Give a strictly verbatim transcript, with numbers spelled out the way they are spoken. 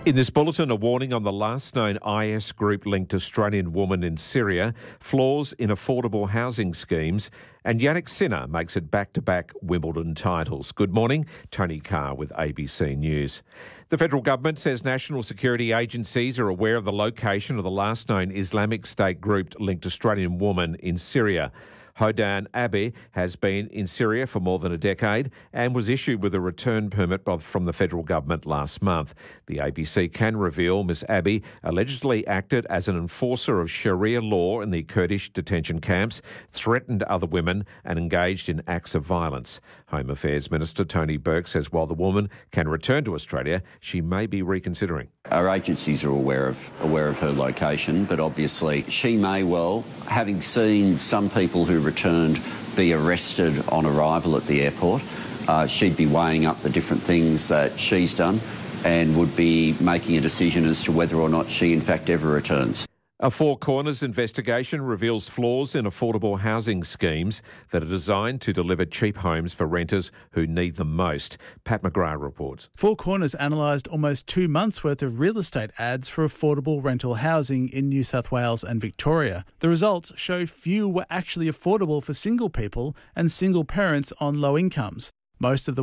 In this bulletin, a warning on the last known I S group linked Australian woman in Syria, flaws in affordable housing schemes, and Yannick Sinner makes it back-to-back Wimbledon titles. Good morning, Tony Carr with A B C News. The federal government says national security agencies are aware of the location of the last known Islamic State group linked Australian woman in Syria. Hodan Abi has been in Syria for more than a decade and was issued with a return permit from the federal government last month. The A B C can reveal Miss Abi allegedly acted as an enforcer of Sharia law in the Kurdish detention camps, threatened other women and engaged in acts of violence. Home Affairs Minister Tony Burke says while the woman can return to Australia, she may be reconsidering. Our agencies are aware of aware of her location, but obviously she may well, having seen some people who returned be arrested on arrival at the airport, uh, she'd be weighing up the different things that she's done and would be making a decision as to whether or not she in fact ever returns. A Four Corners investigation reveals flaws in affordable housing schemes that are designed to deliver cheap homes for renters who need them most. Pat McGrath reports. Four Corners analysed almost two months' worth of real estate ads for affordable rental housing in New South Wales and Victoria. The results show few were actually affordable for single people and single parents on low incomes. Most of the